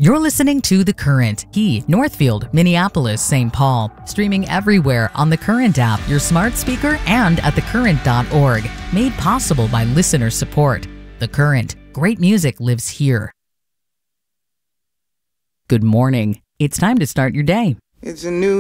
You're listening to The Current, Key, Northfield, Minneapolis, St. Paul. Streaming everywhere on The Current app, your smart speaker, and at thecurrent.org. Made possible by listener support. The Current. Great music lives here. Good morning. It's time to start your day. It's a new